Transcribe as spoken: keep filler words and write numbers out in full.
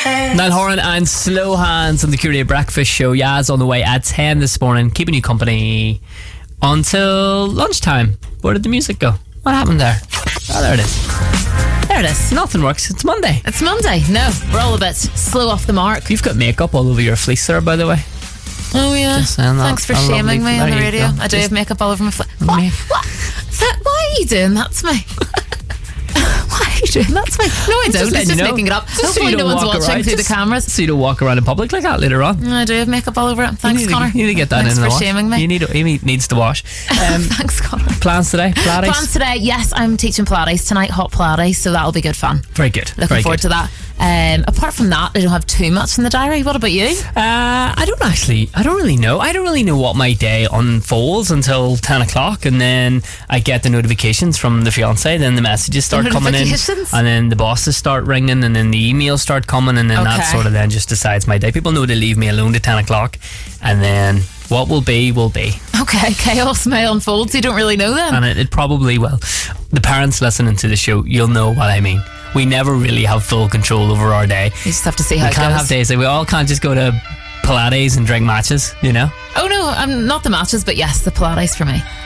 Niall Horan and Slow Hands on the Curator Breakfast Show. Yaz on the way at ten this morning, keeping you company until lunchtime. Where did the music go? What happened there? Oh, there it is. There it is. Nothing works. It's Monday. It's Monday. No, we're all a bit slow off the mark. You've got makeup all over your fleece there, by the way. Oh yeah. Thanks for shaming me on the radio. I do have makeup all over my fleece. What? What? That, why are you doing that to me? Why are you doing that to me? No, I don't. It's just making it up. Hopefully no one's watching through the cameras. So you don't walk around in public like that later on. I do have makeup all over it. Thanks, you Connor. To, you need to get that Thanks in for the wash. shaming me. You need, Amy needs to wash. Um, Thanks, Connor. Plans today? Pilates? Plans today, yes. I'm teaching Pilates tonight, hot Pilates, so that'll be good fun. Very good. Looking Very forward good. to that. Um, apart from that, I don't have too much in the diary. What about you? Uh, I don't actually, I don't really know. I don't really know what my day unfolds until ten o'clock, and then I get the notifications from the fiance, then the messages start coming in, and then the bosses start ringing, and then the emails start coming, and then Okay. that sort of then just decides my day. People know to leave me alone to ten o'clock, and then what will be, will be. Okay, chaos may unfold, so you don't really know then. And it, it probably will. The parents listening to the show, you'll know what I mean. We never really have full control over our day. You just have to see how we it can't goes. have days that we all can't just go to Pilates and drink matches, you know? Oh no, I'm not the matches, but yes, the Pilates for me.